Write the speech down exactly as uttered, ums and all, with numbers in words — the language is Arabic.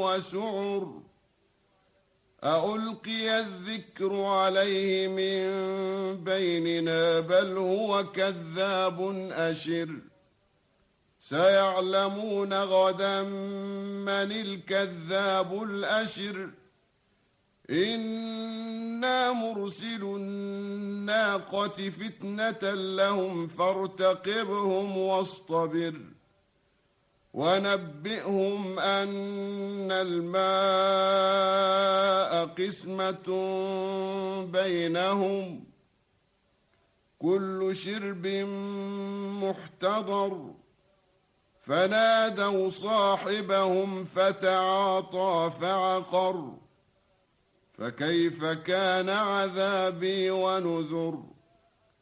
وسعر أألقي الذكر عليه من بيننا بل هو كذاب أشر سيعلمون غدا من الكذاب الأشر إنا مرسل الناقة فتنة لهم فارتقبهم واصطبر ونبئهم أن الماء قسمة بينهم كل شرب محتضر فنادوا صاحبهم فتعاطى فعقر فكيف كان عذابي ونذر